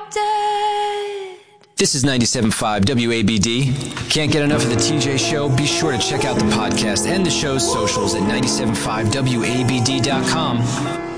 dead. This is 97.5 WABD. Can't get enough of the TJ Show? Be sure to check out the podcast and the show's socials at 97.5WABD.com.